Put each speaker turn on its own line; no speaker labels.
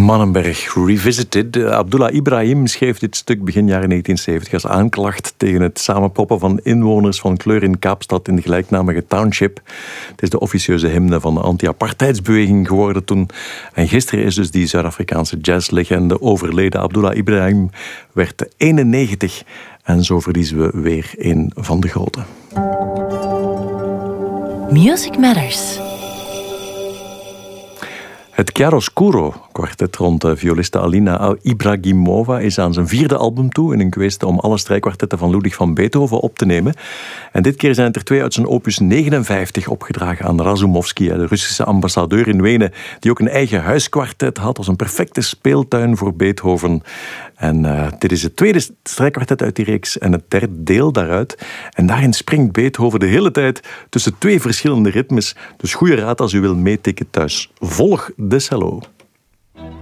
Mannenberg Revisited. Abdullah Ibrahim schreef dit stuk begin jaren 1970 als aanklacht tegen het samenproppen van inwoners van kleur in Kaapstad in de gelijknamige township. Het is de officieuze hymne van de anti-apartheidsbeweging geworden toen. En gisteren is dus die Zuid-Afrikaanse jazzlegende overleden. Abdullah Ibrahim werd 91 en zo verliezen we weer een van de grote.
Music Matters.
Het Chiaroscuro kwartet rond violiste Alina Ibragimova is aan zijn 4e album toe in een quest om alle strijkkwartetten van Ludwig van Beethoven op te nemen. En dit keer zijn het er 2 uit zijn opus 59 opgedragen aan Razumovsky, de Russische ambassadeur in Wenen, die ook een eigen huiskwartet had als een perfecte speeltuin voor Beethoven. En dit is het 2e strijkkwartet uit die reeks en het 3e deel daaruit. En daarin springt Beethoven de hele tijd tussen 2 verschillende ritmes. Dus goede raad als u wil meetikken thuis. Volg de cello.